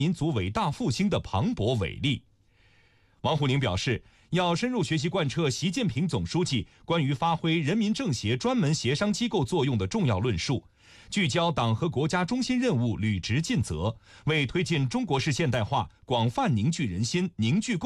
民族伟大复兴的磅礴伟力。王沪宁表示，要深入学习贯彻习近平总书记关于发挥人民政协专门协商机构作用的重要论述，聚焦党和国家中心任务，履职尽责，为推进中国式现代化广泛凝聚人心、凝聚